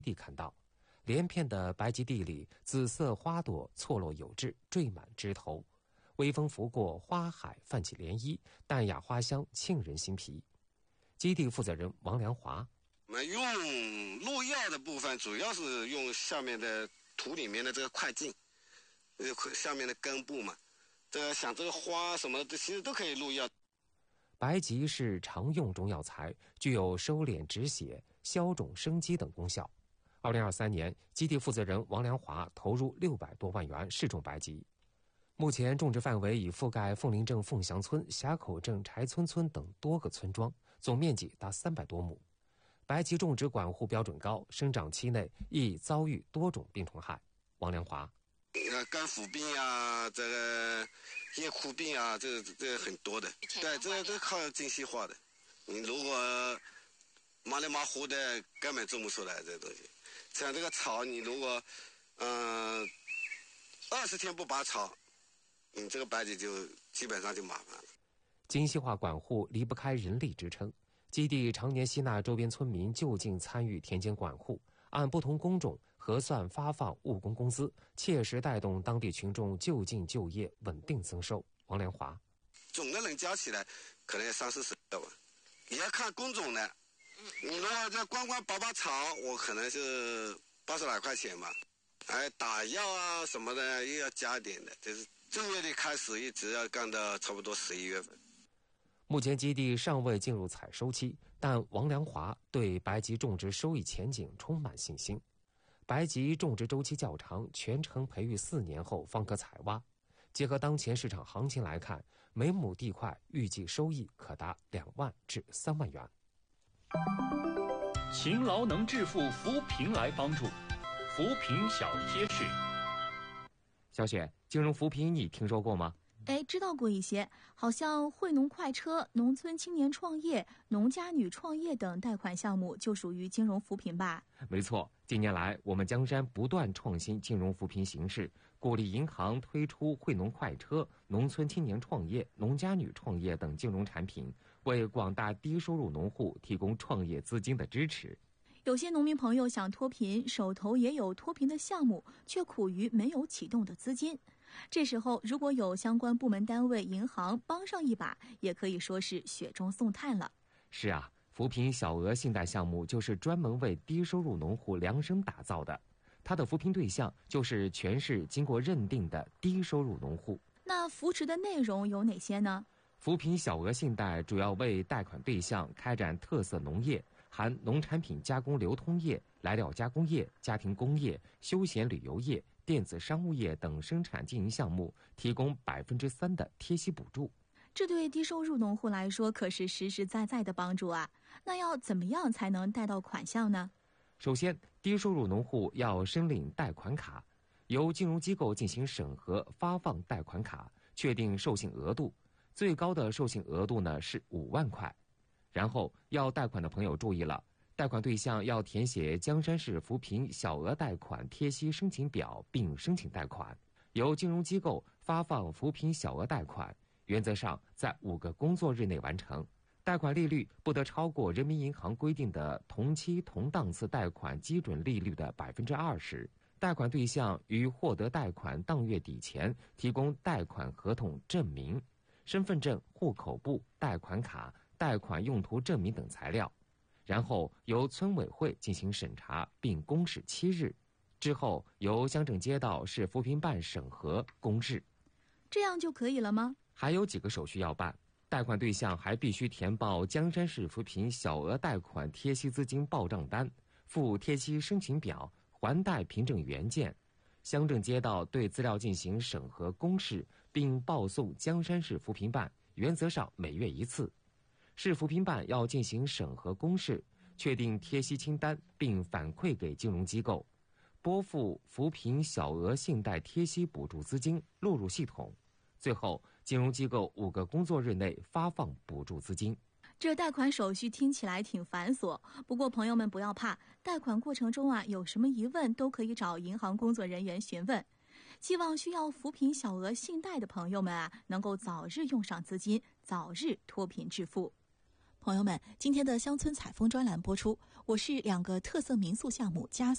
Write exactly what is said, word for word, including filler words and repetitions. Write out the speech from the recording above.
地看到，连片的白吉地里，紫色花朵错落有致，缀满枝头。微风拂过，花海泛起涟漪，淡雅花香沁人心脾。基地负责人王良华： 我们用入药的部分，主要是用下面的土里面的这个块茎，呃，下面的根部嘛。这个像这个花什么的，其实都可以入药。 白吉是常用中药材，具有收敛止血、消肿生肌等功效。二零二三年，基地负责人王良华投入六百多万元试种白吉。目前种植范围已覆盖凤林镇凤祥村、峡口镇柴村村等多个村庄，总面积达三百多亩。白吉种植管护标准高，生长期内易遭遇多种病虫害。王良华： 呃，肝腐病啊，这个叶枯病啊，这个这个很多的。对，这个都靠精细化的。你如果马里马虎的，根本种不出来这东西。像这个草，你如果嗯二十天不拔草，你这个白吉就基本上就麻烦了。 精细化管护离不开人力支撑，基地常年吸纳周边村民就近参与田间管护，按不同工种核算发放务工工资，切实带动当地群众就近就业，稳定增收。王良华： 总的人加起来可能三四十万，也要看工种的。你如果在光光拔拔草，我可能是八十来块钱吧。哎，打药啊什么的又要加点的，就是正月里开始一直要干到差不多十一月份。 目前基地尚未进入采收期，但王良华对白吉种植收益前景充满信心。白吉种植周期较长，全程培育四年后方可采挖。结合当前市场行情来看，每亩地块预计收益可达两万至三万元。 勤劳能致富，扶贫来帮助。扶贫小贴士。 小雪，金融扶贫你听说过吗？ 哎，知道过一些，好像惠农快车、农村青年创业、农家女创业等贷款项目就属于金融扶贫吧？ 没错，近年来我们江山不断创新金融扶贫形式，鼓励银行推出惠农快车、农村青年创业、农家女创业等金融产品，为广大低收入农户提供创业资金的支持。 有些农民朋友想脱贫，手头也有脱贫的项目，却苦于没有启动的资金。这时候如果有相关部门单位、银行帮上一把，也可以说是雪中送炭了。 是啊，扶贫小额信贷项目就是专门为低收入农户量身打造的，它的扶贫对象就是全市经过认定的低收入农户。 那扶持的内容有哪些呢？ 扶贫小额信贷主要为贷款对象开展特色农业，含农产品加工流通业、来料加工业、家庭工业、休闲旅游业、电子商务业等生产经营项目，提供百分之三的贴息补助。 这对低收入农户来说可是实实在在的帮助啊！那要怎么样才能贷到款项呢？ 首先，低收入农户要申领贷款卡，由金融机构进行审核，发放贷款卡，确定授信额度，最高的授信额度呢是五万块。然后要贷款的朋友注意了，贷款对象要填写江山市扶贫小额贷款贴息申请表并申请贷款，由金融机构发放扶贫小额贷款，原则上在五个工作日内完成。贷款利率不得超过人民银行规定的同期同档次贷款基准利率的百分之二十。贷款对象于获得贷款当月底前提供贷款合同证明、身份证、户口簿、贷款卡、贷款用途证明等材料，然后由村委会进行审查并公示七日，之后由乡镇街道市扶贫办审核公示。 这样就可以了吗？ 还有几个手续要办，贷款对象还必须填报江山市扶贫小额贷款贴息资金报账单，附贴息申请表、还贷凭证原件，乡镇街道对资料进行审核公示，并报送江山市扶贫办，原则上每月一次。市扶贫办要进行审核公示，确定贴息清单，并反馈给金融机构，拨付扶贫小额信贷贴息补助资金落入系统，最后金融机构五个工作日内发放补助资金。 这贷款手续听起来挺繁琐，不过朋友们不要怕，贷款过程中啊有什么疑问都可以找银行工作人员询问。希望需要扶贫小额信贷的朋友们啊能够早日用上资金，早日脱贫致富。朋友们，今天的乡村采风专栏播出，我市两个特色民宿项目加